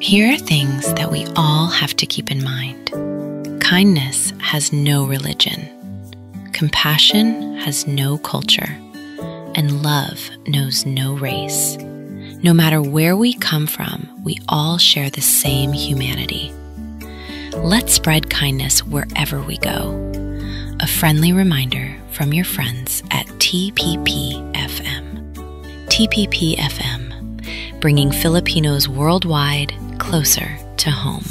Here are things that we all have to keep in mind. Kindness has no religion. Compassion has no culture. And love knows no race. No matter where we come from, we all share the same humanity. Let's spread kindness wherever we go. A friendly reminder from your friends at TPP-FM. TPP-FM, bringing Filipinos worldwide closer to home.